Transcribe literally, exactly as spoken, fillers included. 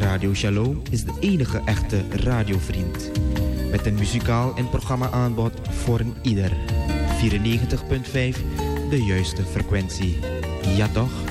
Radio Shalom is de enige echte radiovriend. Met een muzikaal en programma-aanbod voor een ieder. vierennegentig komma vijf, de juiste frequentie. Ja toch?